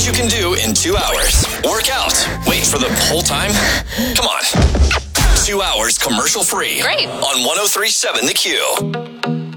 things you can do in 2 hours. Work out. Wait for the whole time? Come on. 2 hours commercial free. Great. On 103.7 The Q.